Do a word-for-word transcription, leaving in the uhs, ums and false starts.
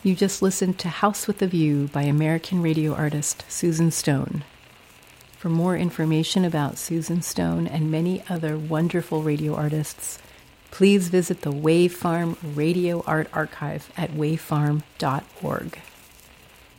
You just listened to House with a View by American radio artist Susan Stone. For more information about Susan Stone and many other wonderful radio artists, please visit the Wave Farm Radio Art Archive at wave farm dot org.